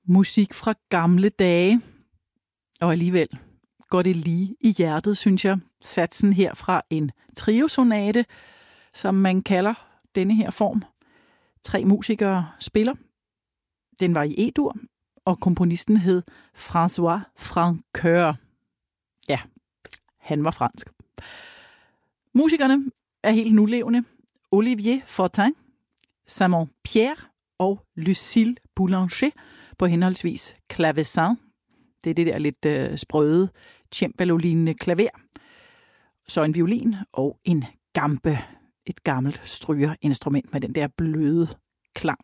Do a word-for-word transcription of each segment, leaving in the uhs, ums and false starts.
Musik fra gamle dage, og alligevel går det lige i hjertet, synes jeg. Satsen her fra en triosonate, som man kalder denne her form. Tre musikere spiller. Den var i E-dur, og komponisten hed François Francoeur. Ja, han var fransk. Musikerne er helt nulevende. Olivier Fortin, Simon Pierre og Lucille Boulanger på henholdsvis klavecin. Det er det der lidt øh, sprøde, cembalo-lignende klaver. Så en violin og en gambe, et gammelt strygerinstrument med den der bløde klang.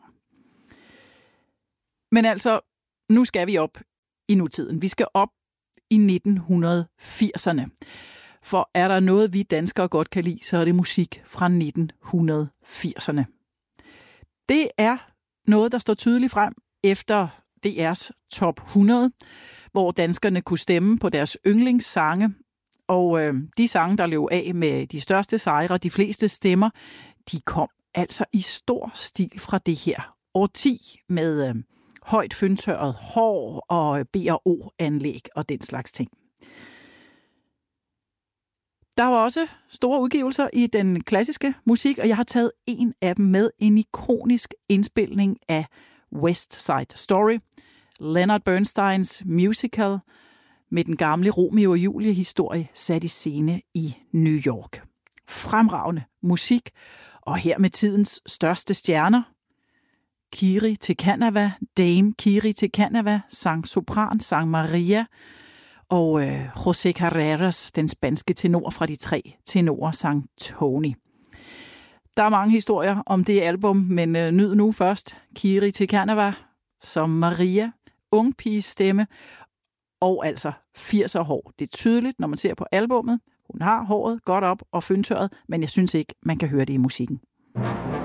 Men altså, nu skal vi op i nutiden. Vi skal op i nitten firserne. For er der noget, vi danskere godt kan lide, så er det musik fra nitten firserne. Det er noget, der står tydeligt frem efter D R's top hundrede, hvor danskerne kunne stemme på deres yndlingssange. Og øh, de sange, der løb af med de største sejre, de fleste stemmer, de kom altså i stor stil fra det her årti med øh, højt fyndtørret hår og B og O-anlæg og den slags ting. Der var også store udgivelser i den klassiske musik, og jeg har taget en af dem med, en ikonisk indspilning af West Side Story, Leonard Bernsteins musical med den gamle Romeo og Julie-historie sat i scene i New York. Fremragende musik, og her med tidens største stjerner. Kiri Te Kanawa, Dame Kiri Te Kanawa, sang sopran, sang Maria, og øh, José Carreras, den spanske tenor fra de tre tenorer, sang Tony. Der er mange historier om det album, men øh, nyd nu først Kiri Te Kanawa som Maria, ungpiges stemme, og altså firser hår. Det er tydeligt, når man ser på albummet. Hun har håret godt op og fyndtørret, men jeg synes ikke, man kan høre det i musikken.